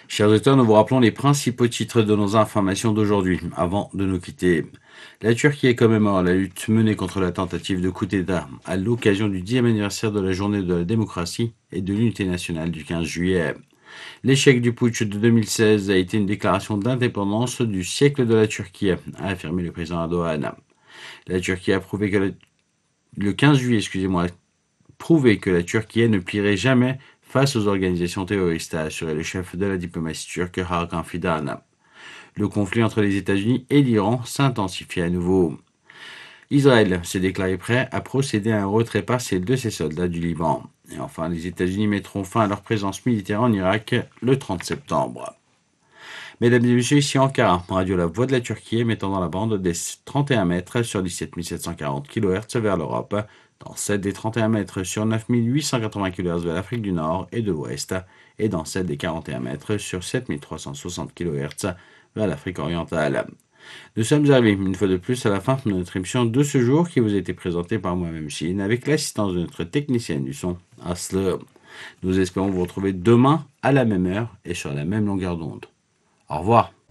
Chers auditeurs, nous vous rappelons les principaux titres de nos informations d'aujourd'hui, avant de nous quitter. La Turquie commémore la lutte menée contre la tentative de coup d'État à l'occasion du 10e anniversaire de la journée de la démocratie et de l'unité nationale du 15 juillet. L'échec du putsch de 2016 a été une déclaration d'indépendance du siècle de la Turquie, a affirmé le président Erdogan. La Turquie a prouvé que le 15 juillet, excusez-moi, prouvé que la Turquie ne plierait jamais face aux organisations terroristes, a assuré le chef de la diplomatie turque Hakan Fidan. Le conflit entre les États-Unis et l'Iran s'intensifie à nouveau. Israël s'est déclaré prêt à procéder à un retrait partiel de ses soldats du Liban. Et enfin, les États-Unis mettront fin à leur présence militaire en Irak le 30 septembre. Mesdames et messieurs, ici Ankara, radio La Voix de la Turquie, émettant dans la bande des 31 mètres sur 17 740 kHz vers l'Europe, dans celle des 31 mètres sur 9 880 kHz vers l'Afrique du Nord et de l'Ouest, et dans celle des 41 mètres sur 7 360 kHz vers l'Afrique orientale. Nous sommes arrivés une fois de plus à la fin de notre émission de ce jour qui vous a été présentée par moi-même Chine avec l'assistance de notre technicienne du son, Asle. Nous espérons vous retrouver demain à la même heure et sur la même longueur d'onde. Au revoir.